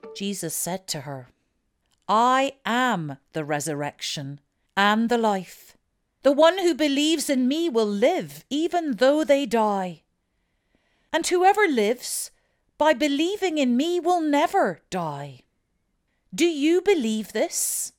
Jesus said to her, "I am the resurrection and the life. The one who believes in me will live even though they die. And whoever lives by believing in me will never die. Do you believe this?"